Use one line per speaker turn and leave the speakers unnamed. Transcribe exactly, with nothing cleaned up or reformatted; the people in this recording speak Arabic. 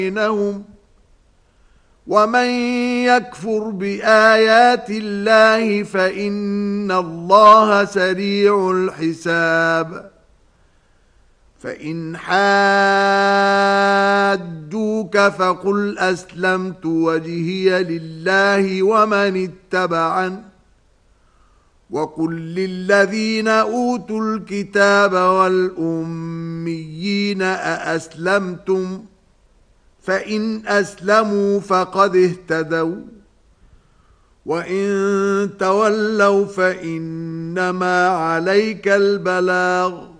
بينهم ومن يكفر بآيات الله فإن الله سريع الحساب فإن حاجوك فقل أسلمت وجهي لله ومن اتبعن وقل للذين أوتوا الكتاب والأميين أأسلمتم فإن أسلموا فقد اهتدوا وإن تولوا فإنما عليك البلاغ